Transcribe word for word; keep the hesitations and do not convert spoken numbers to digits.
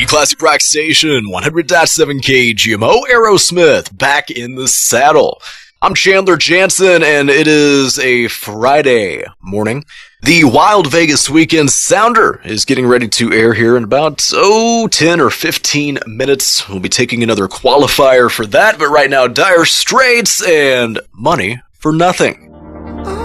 Classic Rock Station, one hundred point seven K G M O, Aerosmith, back in the saddle. I'm Chandler Jansen, and it is a Friday morning. The Wild Vegas Weekend Sounder is getting ready to air here in about, oh, ten or fifteen minutes. We'll be taking another qualifier for that, but right now, Dire Straits and Money for Nothing.